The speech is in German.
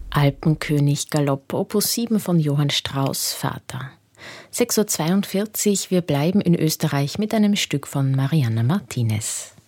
Alpenkönig Galopp, Opus 7 von Johann Strauss, Vater. 6:42 Uhr, wir bleiben in Österreich mit einem Stück von Marianna Martinez.